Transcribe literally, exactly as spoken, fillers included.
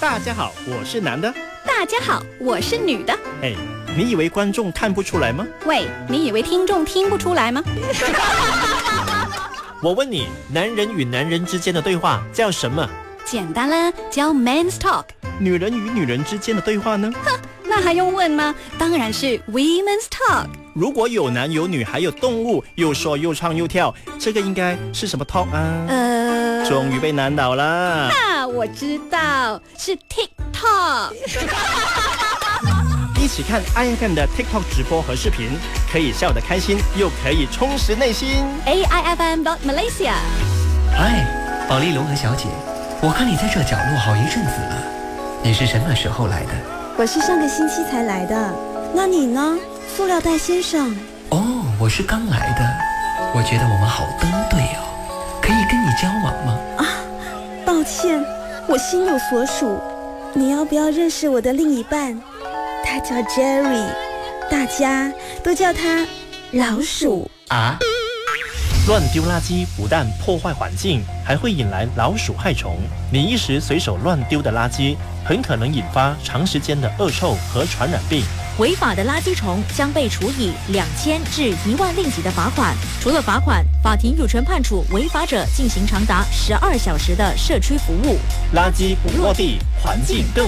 大家好，我是男的。 大家好，我是女的。 哎，你以为观众看不出来吗？ 喂，你以为听众听不出来吗？ 我问你，男人与男人之间的对话叫什么？ 简单啦，叫 Men's Talk。 女人与女人之间的对话呢？ 哼，那还用问吗？当然是 Women's Talk。 如果有男有女还有动物，又说又唱又跳，这个应该是什么 talk 啊？ 呃， 终于被难倒了。 啊，我知道，是 TikTok。 一起看 I F M 的 TikTok 直播和视频，可以笑得开心，又可以充实内心。 A I F M dot Malaysia。 嗨，保利龙和小姐，我看你在这角落好一阵子了，你是什么时候来的？ 我是上个星期才来的，那你呢，塑料袋先生？ 哦，我是刚来的。我觉得我们好登对哦，可以跟你交往吗？ 啊，抱歉，我心有所属。你要不要认识我的另一半？他叫 Jerry， 大家都叫他老鼠啊。 乱丢垃圾不但破坏环境，还会引来老鼠害虫。你一时随手乱丢的垃圾，很可能引发长时间的恶臭和传染病。 违法的垃圾虫将被处以两千至一万令吉的罚款。除了罚款，法庭有权判处违法者进行长达十二小时的社区服务。 垃圾不落地，环境更